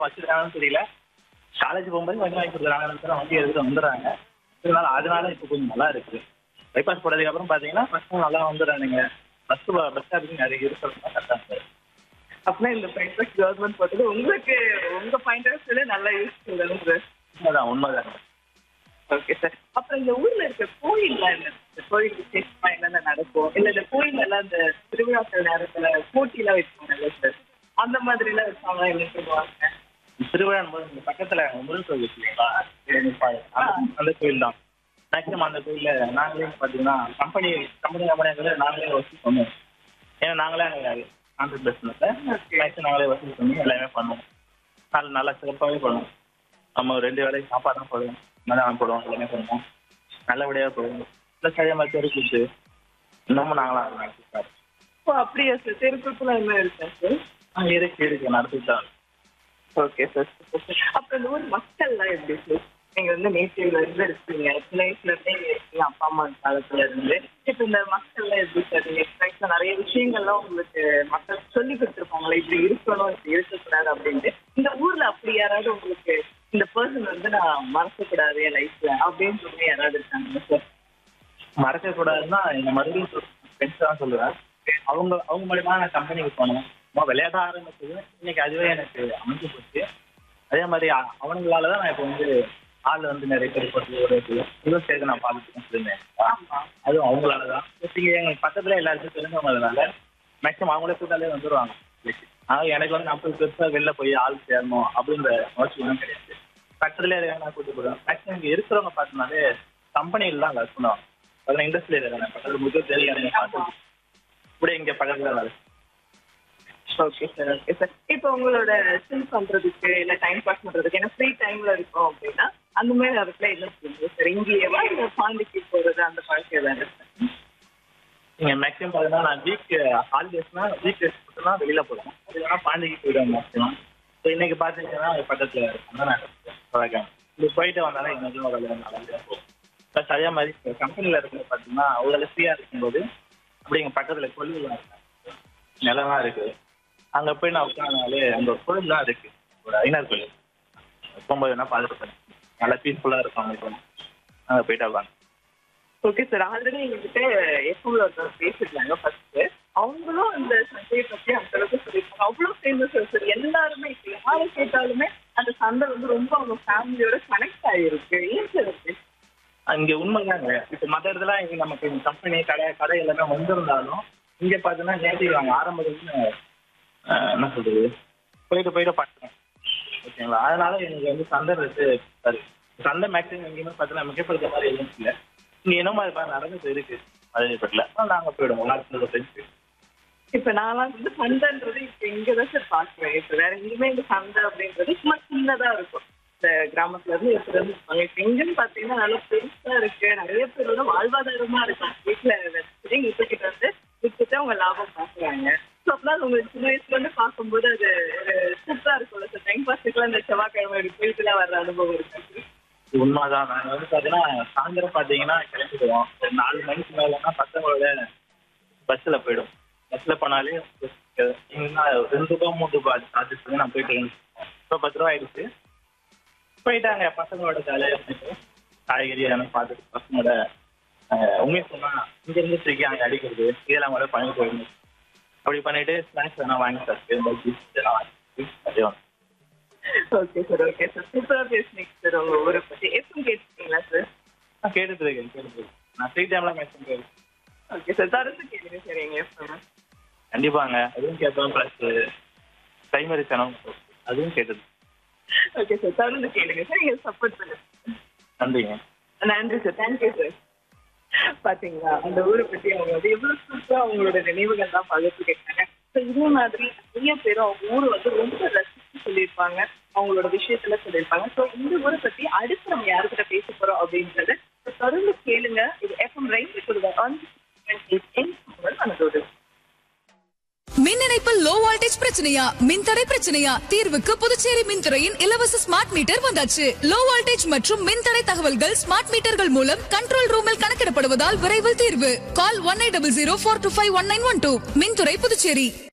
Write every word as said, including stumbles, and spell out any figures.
வச்சிருக்காங்கன்னு தெரியல. காலேஜ் போகும்போது வண்டி வாங்கி கொடுக்குறாங்க, வண்டி எடுத்துட்டு வந்துடுறாங்க. இதனால அதனால இப்போ கொஞ்சம் நல்லா இருக்கு. பைபாஸ் போட்டதுக்கு அப்புறம் பாத்தீங்கன்னா பசங்க நல்லா வந்துடுறானுங்க. பஸ் பஸ் ஸ்டாப்புக்கு நிறைய இருக்கிறது கரெக்டாக சார். அப்படின்னா இந்த பைபாஸ் கவர்மெண்ட் போட்டது உங்களுக்கு உங்க பாயிண்ட் ஆஃப் வியூல நல்லா யூஸ்ஃபுல் தானே சார்? உண்மைதான் உண்மைதான். Okay sir. அப்புறம் இந்த ஊர்ல இருக்க கோயில்லாம் என்ன? இந்த கோயில் விசேஷமா என்னென்ன நடக்கும்? இல்ல இந்த கோயில் எல்லாம் இந்த திருவிழாக்கள் நேரத்துல போட்டி எல்லாம் வைப்பாங்கல்ல சார், அந்த மாதிரி எல்லாம் வச்சாங்க என்ன சொல்லுவாங்க? திருவிழா போது இந்த பக்கத்துல முருகன் கோயில் இருக்கு இல்லைங்களா, அந்த கோயில் தான் மேக்சிமம். அந்த கோயில்ல நாங்களே பாத்தீங்கன்னா கம்பெனி கம்பெனி கம்பெனியாக்கள நாங்களே வசூல் பண்ணுவோம். ஏன்னா நாங்களே கான்ட்ராக்ட் பிசினஸ்ல மேக்சிமம் நாங்களே வசூல் பண்ணி எல்லாமே பண்ணுவோம். நல்லா நல்லா சிறப்பாகவே பண்ணுவோம். நம்ம ரெண்டு வேலைக்கு சாப்பாடு தான் போடுவோம், மதியானம் போடுவோம், எல்லாமே பண்ணுவோம். நல்லபடியாக போடுவோம். இல்லை சரியா மாதிரி தெருக்கூத்து இன்னமும் நாங்களாம் நடத்திட்டாரு. ஓ அப்படியா சார்? தெருக்குள்ள என்ன இருக்கா சார்? ஆ இருக்கு இருக்கு நடத்திட்டாரு. Okay sir. அப்புறம் இந்த ஊர் மக்கள்லாம் எப்படி சார்? நீங்க வந்து நேட்டிவ்ல இருந்து இருக்கீங்க, சின்ன வயசுல இருந்தே இங்க இருக்கீங்க, அப்பா அம்மா காலத்துல இருந்து. இப்ப இந்த மக்கள்லாம் எப்படி சார்? நீங்க எக்ஸ்ட்ரா நிறைய விஷயங்கள்லாம் உங்களுக்கு மக்கள் சொல்லி கொடுத்துருப்பாங்களே, இப்படி இருக்கணும் இப்படி இருக்கக்கூடாது அப்படின்ட்டு. இந்த ஊர்ல அப்படி யாராவது உங்களுக்கு இந்த பர்சன் வந்து நான் மறக்கக்கூடாது என் லைஃப்ல அப்படின்னு சொல்லி யாராவது இருக்காங்க சார்? மறக்க கூடாதுன்னா இந்த மறுபடியும் ஃப்ரெண்ட்ஸ் தான் சொல்லுவேன். அவங்க அவங்க மூலியமா நான் கம்பெனிக்கு போனேன். சும்மா விளையாட ஆரம்பிச்சது இன்னைக்கு அதுவே எனக்கு அமைஞ்சு போச்சு. அதே மாதிரி அ- அவனுங்களால தான் நான் இப்போ வந்து ஆள் வந்து நிறைய பேர் போட்டு ஒரு இருபது சேர்த்து நான் பார்த்துட்டு சொல்லியிருந்தேன். அதுவும் அவங்களால தான். இங்கே எங்களுக்கு பக்கத்துல எல்லாருக்கும் தெரிஞ்சவங்கனால மேக்ஸிமம் அவங்களே கூட்டாலே வந்துடுவாங்க. ஆனால் எனக்கு வந்து நம்ம பெருசாக வெளில போய் ஆள் சேரணும் அப்படின்ற அவசியம் கிடையாது. பக்கத்துலேயே இருக்காங்க, நான் கூட்டு போடுவேன். மேக்ஸிமம் இங்கே இருக்கிறவங்க பார்த்தோம்னாலே கம்பெனியில் தான் ஒர்க் பண்ணுவாங்க. அதெல்லாம் இண்டஸ்ட்ரியில் இருக்காங்க. பக்கத்தில் முக்கிய தெரியாது பார்த்து கூட இங்கே பக்கத்தில் வேலை. Okay sir. Okay sir. இப்போ உங்களோட சில் பண்றதுக்கு இல்ல டைம் பாஸ் பண்றதுக்கு ஏன்னா ஃப்ரீ டைம்ல இருக்கோம் அப்படின்னா அந்த மாதிரி அதுக்குள்ள என்ன சொல்லுங்க சார்? இங்கேயேவா இல்ல பாண்டிக்கு போறது அந்த பழக்கம் ஏதாவது இருக்கா? நீங்கள் மேக்ஸிமம் பார்த்தீங்கன்னா நான் வீக் ஹாலிடேஸ்னா வீக் டேஸ் மட்டும் தான் வெளியில் போடுவேன். அது வேணால் பாண்டிக்கு போயிடுவேன் மேக்ஸிமம். ஸோ இன்னைக்கு பார்த்தீங்கன்னா பக்கத்தில் இருக்கேன். இது போயிட்டு வந்தாலும் எனக்கு ஒரு நல்லா போகும். ப்ளஸ் அதே மாதிரி கம்பெனியில் இருக்கிறது பார்த்தீங்கன்னா அவ்வளோ ஃப்ரீயாக இருக்கும்போது அப்படி எங்கள் பக்கத்தில் கொள்ளுலாம் இருக்கு, நிலம்லாம் இருக்குது. அங்கே போய் நான் உட்காந்தாலே அந்த ஒரு கோயில்லாம் இருக்கு, ஒரு ஐநாறு கோயில். போகும்போது வேணா பார்த்துட்டு நல்லா பீஸ்ஃபுல்லாக இருக்கும். அவங்களுக்கு அங்கே போயிட்டு உட்காந்து. Okay sir. ஆல்ரெடி எங்ககிட்ட எஃப்எம்ல ஒருத்தர் பேசிருக்காங்க ஃபர்ஸ்ட். அவங்களும் அந்த சந்தையை பத்தி அந்த அளவுக்கு சொல்லியிருக்காங்க. அவ்வளோ ஃபேமஸ் சார். எல்லாருமே இப்போ யாரை கேட்டாலுமே அந்த சந்தை வந்து ரொம்ப அவங்க ஃபேமிலியோட கனெக்ட் ஆகிருக்கு. ஏன் சார் அது? இங்கே உண்மைதாங்க. இப்போ மற்ற இடத்துல இங்கே நமக்கு இந்த கம்பெனி கடை கடை எல்லாமே வந்திருந்தாலும் இங்கே பார்த்தீங்கன்னா நேற்று வாங்க ஆரம்பத்துல என்ன சொல்றது போயிட்டு போயிட்டு பார்த்தேன். ஓகேங்களா, அதனால எனக்கு வந்து சந்தை வந்து சரி சந்தை மேக்ஸிமம் எங்கேயுமே பார்த்தீங்கன்னா மிகப்படுத்த மாதிரி எதுவும் இல்லை. இங்கே என்ன மாதிரி பாரு நடந்துட்டு இருக்கு மதுரைப்பட்டில். நாங்கள் போயிடுவோம் எல்லாத்துல ஃப்ரெண்ட்ஸு. இப்ப நான்லாம் வந்து சந்தைன்றது இப்ப இங்கதான் சார் பாக்குறேன். இப்ப வேற எங்கேயுமே இந்த சந்தை அப்படின்றது சும்மா சின்னதா இருக்கும். இந்த கிராமத்துல இருந்து எப்படி இருந்து இருப்பாங்க. இப்ப எங்கன்னு பாத்தீங்கன்னா நல்லா பெருசா இருக்கு. நிறைய பேரோட வாழ்வாதாரமா இருக்கும். வீட்டுல வச்சுட்டு இப்பகிட்ட வந்து வித்துட்டு அவங்க லாபம் பாக்குறாங்க. ஸோ அப்பெல்லாம் உங்களுக்கு சின்ன வயசுல இருந்து பார்க்கும்போது அது ஒரு சூப்பரா இருக்கும்ல சார். டைம் பாஸுக்குலாம் இந்த செவ்வாய்க்கிழமை போயிட்டுலாம் வர்ற அனுபவம் இருக்கு. உண்மைதான். நாங்கள் வந்து பார்த்தீங்கன்னா சாயந்தரம் பார்த்தீங்கன்னா கிளம்பிடுவோம். ஒரு நாலு மணிக்கு மேலேனா பசங்களோட பஸ்ஸில் போயிடும். பஸ்ஸில் போனாலே இன்னும் ரெண்டு ரூபா மூணு ரூபா சார்ஜஸ் பண்ணி நான் போயிட்டு இருக்கேன். இப்போ பத்து ரூபா ஆயிடுச்சு. போயிட்டாங்க பசங்களோட ஜாலியாக இருந்துட்டு காய்கறி எல்லாம் பார்த்துட்டு பசங்களோட உண்மையை சொன்னால் இங்கேருந்து தூக்கி அங்கே அடிக்கிறது இதெல்லாம் கூட பண்ணி போயிருந்தோம். அப்படி பண்ணிட்டு ஸ்நாக்ஸ் வேணா வாங்கி சாப்பிட்டு ஜூஸ் இதெல்லாம் வாங்கி அப்படியே வாங்க. Okay sir. Okay sir. சூப்பரா பேசுனீங்க சார். உங்க ஊரை பத்தி எப்பவும் கேட்டுருக்கீங்களா சார்? நான் கேட்டுட்டு இருக்கேன் கேட்டுட்டு இருக்கேன் நான் ஃப்ரீ டைம்லாம் மேக்ஸிமம் கேட்குறேன். Okay sir. தரத்து கேளுங்க சார் எங்க எப்பவும். கண்டிப்பாங்க அதுவும் கேட்போம். ப்ளஸ் பிரைமரி சேனல் அதுவும் கேட்டது. Okay sir. தொடர்ந்து கேளுங்க சார். நீங்க சப்போர்ட் பண்ணுங்க. நன்றிங்க. நன்றி சார். Thank you sir. பாத்தீங்களா அந்த ஊரை பத்தி அவங்க வந்து எவ்வளவு சூப்பரா அவங்களோட நினைவுகள் தான் பகிர்ந்து கேட்டாங்க. ஸோ இதே மாதிரி நிறைய பேரும் அவங்க ஊரை வந்து ரொம்ப ரசிச்சு சொல்லியிருப்பாங்க, அவங்களோட விஷயத்துல சொல்லியிருப்பாங்க. ஸோ இந்த ஊரை பத்தி அடுத்து நம்ம யாருக்கிட்ட பேச போறோம் அப்படின்றத தொடர்ந்து கேளுங்க. இது எஃப்எம் ரெயின்போ சொல்லுவாங்க. மின் இணைப்பில் லோ வோல்டேஜ் பிரச்சனையா, மின்தடை பிரச்சனையா? தீர்வுக்கு புதுச்சேரி மின்துறையின் இலவச ஸ்மார்ட் மீட்டர் வந்தாச்சு. லோ வோல்டேஜ் மற்றும் மின்தடை தகவல்கள் ஸ்மார்ட் மீட்டர்கள் மூலம் கண்ட்ரோல் ரூமில் கணக்கிடப்படுவதால் விரைவில் தீர்வு. கால் one eight double zero four two five one nine one two. மின்துறை புதுச்சேரி.